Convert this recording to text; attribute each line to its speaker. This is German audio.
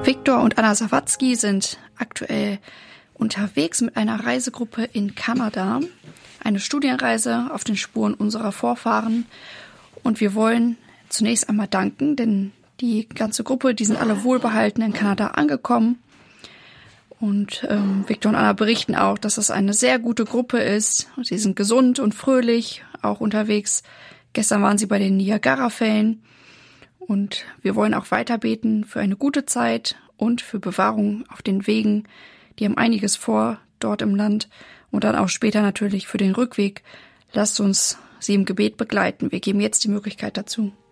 Speaker 1: Viktor und Anna Sawatzki sind aktuell unterwegs mit einer Reisegruppe in Kanada. Eine Studienreise auf den Spuren unserer Vorfahren. Und wir wollen zunächst einmal danken, denn die ganze Gruppe, die sind alle wohlbehalten in Kanada angekommen. Und Viktor und Anna berichten auch, dass das eine sehr gute Gruppe ist. Sie sind gesund und fröhlich, auch unterwegs. Gestern waren sie bei den Niagara-Fällen. Und wir wollen auch weiter beten für eine gute Zeit und für Bewahrung auf den Wegen. Die haben einiges vor dort im Land. Und dann auch später natürlich für den Rückweg. Lasst uns sie im Gebet begleiten. Wir geben jetzt die Möglichkeit dazu.